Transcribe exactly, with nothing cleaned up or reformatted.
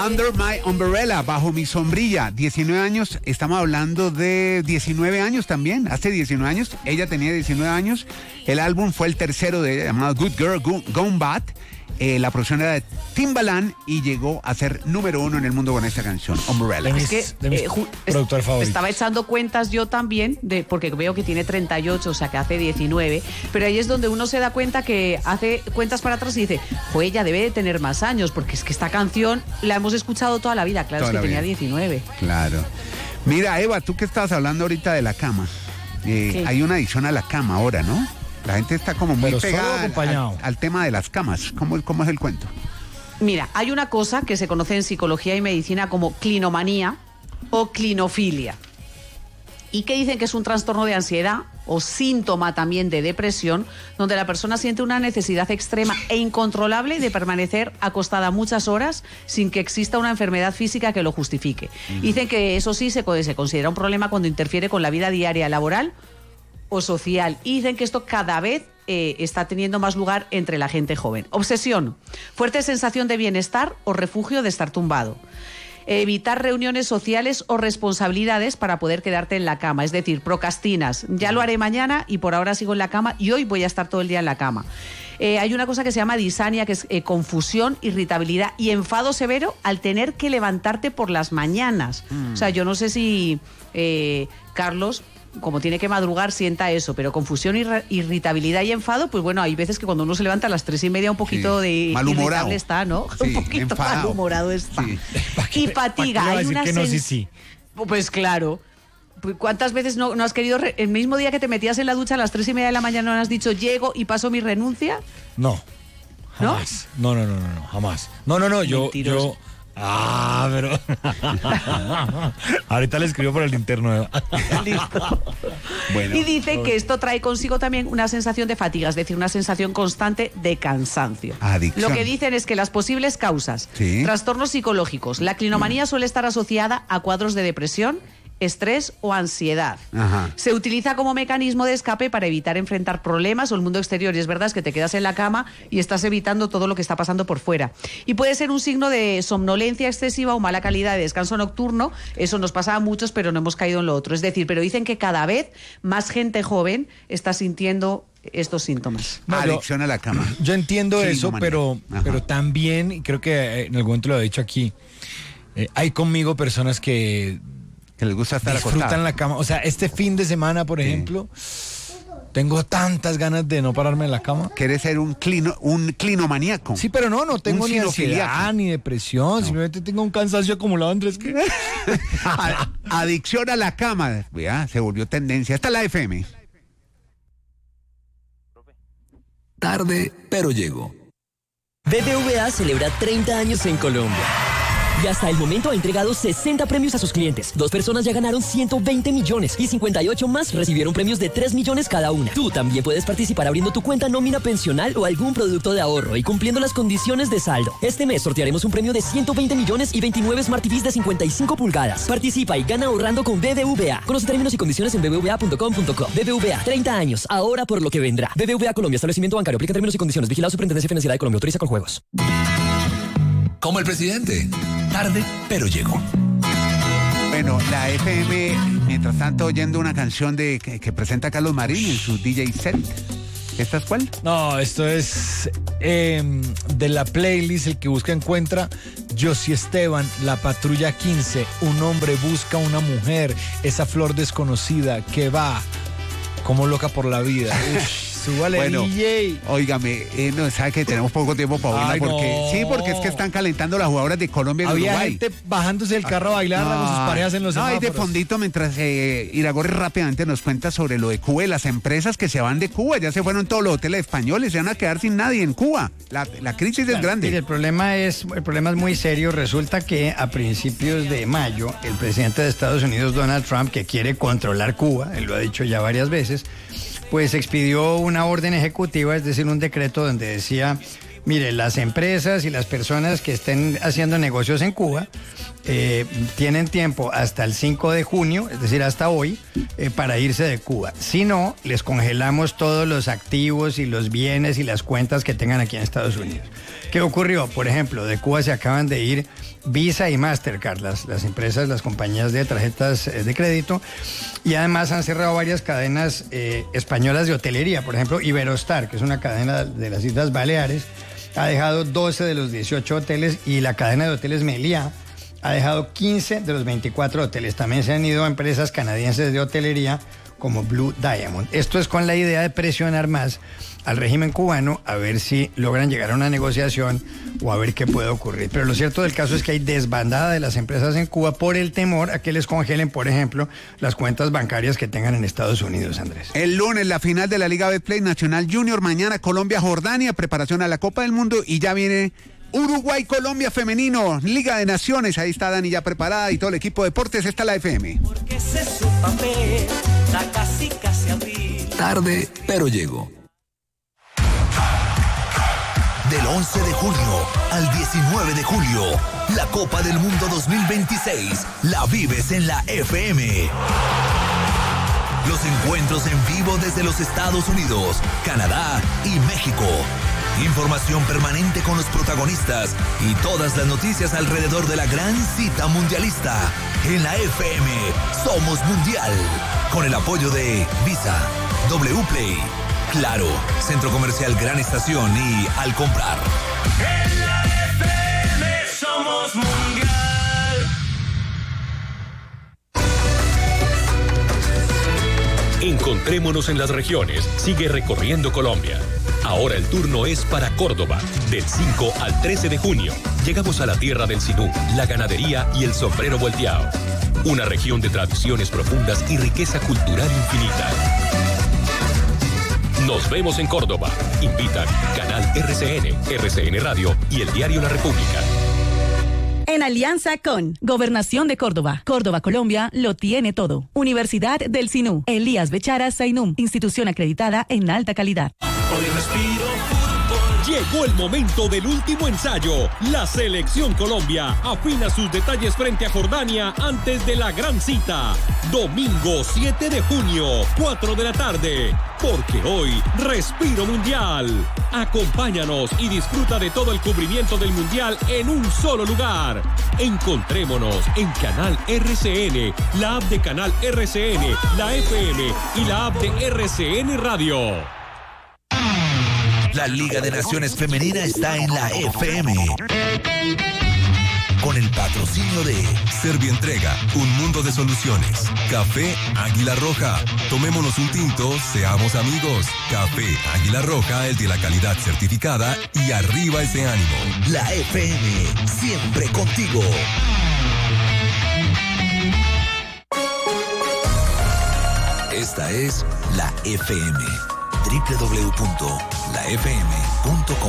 Under My Umbrella, bajo mi sombrilla, diecinueve años, estamos hablando de diecinueve años también, hace diecinueve años, ella tenía diecinueve años, el álbum fue el tercero de ella, llamado Good Girl Go- Gone Bad, eh, la producción era de Timbaland y llegó a ser número uno en el mundo con esta canción, Umbrella. De mis, Es que, de mis eh, ju- productores es- favoritos. Estaba echando cuentas yo también, de, porque veo que tiene treinta y ocho, o sea que hace diecinueve, pero ahí es donde uno se da cuenta que hace cuentas para atrás y dice, pues ella debe de tener más años, porque es que esta canción la hemos escuchado toda la vida, claro, Toda es que la tenía vida. diecinueve. Claro. Mira, Eva, tú que estabas hablando ahorita de la cama, eh, ¿Qué? hay una adicción a la cama ahora, ¿no? La gente está como muy Pero solo pegada al, acompañado. al- al tema de las camas. ¿Cómo, cómo es el cuento? Mira, hay una cosa que se conoce en psicología y medicina como clinomanía o clinofilia. Y que dicen que es un trastorno de ansiedad o síntoma también de depresión, donde la persona siente una necesidad extrema e incontrolable de permanecer acostada muchas horas sin que exista una enfermedad física que lo justifique. Dicen que eso sí se, co- se considera un problema cuando interfiere con la vida diaria laboral o social. Y dicen que esto cada vez eh, está teniendo más lugar entre la gente joven. Obsesión, fuerte sensación de bienestar o refugio de estar tumbado. Evitar reuniones sociales o responsabilidades para poder quedarte en la cama. Es decir, procrastinas. Ya lo haré mañana y por ahora sigo en la cama y hoy voy a estar todo el día en la cama. Eh, hay una cosa que se llama disania, que es eh, confusión, irritabilidad y enfado severo al tener que levantarte por las mañanas. Mm. O sea, yo no sé si eh, Carlos, como tiene que madrugar, sienta eso, pero confusión, irra- irritabilidad y enfado, pues bueno, hay veces que cuando uno se levanta a las tres y media un poquito Sí. de Malhumorado. irritable está, ¿no? Sí, un poquito enfadado. malhumorado está. Sí. Y fatiga. ¿Para qué le va a Hay decir una que no, sen- sí, sí? Pues claro. Pues, ¿cuántas veces no, no has querido, re- el mismo día que te metías en la ducha a las tres y media de la mañana, no has dicho llego y paso mi renuncia? No. ¿No? Jamás. No, no, no, no, no, jamás. No, no, no, yo, Mentiroso. yo. Ah, pero. Ahorita le escribo por el interno. Eva. Listo. Bueno, Y dice que esto trae consigo también una sensación de fatiga, es decir, una sensación constante de cansancio. Adicción. Lo que dicen es que las posibles causas, Sí. trastornos psicológicos, la clinomanía suele estar asociada a cuadros de depresión, estrés o ansiedad. Ajá. Se utiliza como mecanismo de escape para evitar enfrentar problemas o el mundo exterior. Y es verdad es que te quedas en la cama y estás evitando todo lo que está pasando por fuera. Y puede ser un signo de somnolencia excesiva o mala calidad de descanso nocturno. Eso nos pasa a muchos, pero no hemos caído en lo otro. Es decir, pero dicen que cada vez más gente joven está sintiendo estos síntomas. No, yo- adicción a la cama. Yo entiendo Sí, eso, no, pero, Ajá. pero también, y creo que eh, en algún momento lo he dicho aquí, eh, hay conmigo personas que Que les gusta estar disfrutan acostado. la cama. O sea, este fin de semana, por Sí. ejemplo, tengo tantas ganas de no pararme en la cama. ¿Quieres ser un clino, un clinomaníaco? Sí, pero no, no tengo Un ni sinofiliaco. ansiedad ni depresión, simplemente tengo un cansancio acumulado, Andrés. que- A- adicción a la cama. Vea, se volvió tendencia. Esta es la F M. Tarde, pero llego. B B V A celebra treinta años en Colombia. Y hasta el momento ha entregado sesenta premios a sus clientes. Dos personas ya ganaron ciento veinte millones y cincuenta y ocho más recibieron premios de tres millones cada una. Tú también puedes participar abriendo tu cuenta nómina pensional o algún producto de ahorro y cumpliendo las condiciones de saldo. Este mes sortearemos un premio de ciento veinte millones y veintinueve Smart T Vs de cincuenta y cinco pulgadas. Participa y gana ahorrando con B B V A. Conoce términos y condiciones en b b v a punto com punto co. B B V A, treinta años, ahora por lo que vendrá. B B V A Colombia, establecimiento bancario, aplica términos y condiciones. Vigilado Superintendencia Financiera de Colombia, autoriza con juegos. Como el presidente. Tarde, pero llegó. Bueno, la F M, mientras tanto, oyendo una canción de que, que presenta Carlos Marín en su D J set. ¿Esta es cuál? No, esto es eh, de la playlist El que busca encuentra. Josie Esteban, La Patrulla quince. Un hombre busca una mujer, esa flor desconocida que va como loca por la vida. Ush, súbale, Bueno, D J. óigame, eh, no, sabe que tenemos poco tiempo para oírla Ay, porque no. sí, porque es que están calentando las jugadoras de Colombia y de Había Uruguay. gente bajándose del carro a bailar con sus parejas en los no, hay semáforos. de fondito mientras eh, Iragorri rápidamente nos cuenta sobre lo de Cuba y las empresas que se van de Cuba. Ya se fueron todos los hoteles españoles, se van a quedar sin nadie en Cuba. La, la crisis es grande. Mire, el problema es, el problema es muy serio. Resulta que a principios de mayo, el presidente de Estados Unidos, Donald Trump, que quiere controlar Cuba, él lo ha dicho ya varias veces, pues expidió una orden ejecutiva, es decir, un decreto donde decía Mire, las empresas y las personas que estén haciendo negocios en Cuba eh, tienen tiempo hasta el cinco de junio, es decir, hasta hoy, eh, para irse de Cuba. Si no, les congelamos todos los activos y los bienes y las cuentas que tengan aquí en Estados Unidos. ¿Qué ocurrió? Por ejemplo, de Cuba se acaban de ir Visa y Mastercard, las, las empresas, las compañías de tarjetas eh, de crédito, y además han cerrado varias cadenas eh, españolas de hotelería. Por ejemplo, Iberostar, que es una cadena de las Islas Baleares, ha dejado doce de los dieciocho hoteles, y la cadena de hoteles Meliá ha dejado quince de los veinticuatro hoteles. También se han ido a empresas canadienses de hotelería como Blue Diamond. Esto es con la idea de presionar más al régimen cubano a ver si logran llegar a una negociación o a ver qué puede ocurrir. Pero lo cierto del caso es que hay desbandada de las empresas en Cuba por el temor a que les congelen, por ejemplo, las cuentas bancarias que tengan en Estados Unidos, Andrés. El lunes, la final de la Liga Betplay Nacional Junior. Mañana, Colombia-Jordania, preparación a la Copa del Mundo. Y ya viene Uruguay-Colombia femenino, Liga de Naciones. Ahí está Dani ya preparada y todo el equipo de deportes. Está la F M. Porque ese es su papel, la casi casi abril. Tarde, pero llego. Del once de junio al diecinueve de julio, la Copa del Mundo dos mil veintiséis la vives en la F M. Los encuentros en vivo desde los Estados Unidos, Canadá y México. Información permanente con los protagonistas y todas las noticias alrededor de la gran cita mundialista. En la F M somos mundial. Con el apoyo de Visa, W Play, Claro, Centro Comercial Gran Estación y Al Comprar. En la F M somos mundial. Encontrémonos en las regiones. Sigue recorriendo Colombia. Ahora el turno es para Córdoba. Del cinco al trece de junio, llegamos a la tierra del sinú, la ganadería y el sombrero volteado. Una región de tradiciones profundas y riqueza cultural infinita. Nos vemos en Córdoba. Invitan Canal R C N, R C N Radio y el diario La República. En alianza con Gobernación de Córdoba, Córdoba, Colombia, lo tiene todo. Universidad del Sinú, Elías Bechara Zainum, institución acreditada en alta calidad. Hoy respiro fútbol. Llegó el momento del último ensayo. La Selección Colombia afina sus detalles frente a Jordania antes de la gran cita. Domingo siete de junio, cuatro de la tarde. Porque hoy respiro mundial. Acompáñanos y disfruta de todo el cubrimiento del mundial en un solo lugar. Encontrémonos en Canal R C N, la app de Canal R C N, la F M y la app de R C N Radio. La Liga de Naciones Femenina está en la F M. Con el patrocinio de Servientrega, un mundo de soluciones. Café Águila Roja. Tomémonos un tinto, seamos amigos. Café Águila Roja, el de la calidad certificada, y arriba ese ánimo. La F M, siempre contigo. Esta es la F M. doble u doble u doble u punto la f m punto com